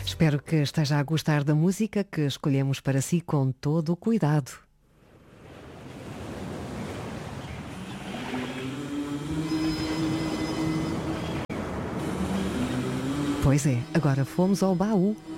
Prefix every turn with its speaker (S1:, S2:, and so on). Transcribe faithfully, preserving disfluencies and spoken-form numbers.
S1: Espero que esteja a gostar da música que escolhemos para si com todo o cuidado. Pois é, agora fomos ao baú.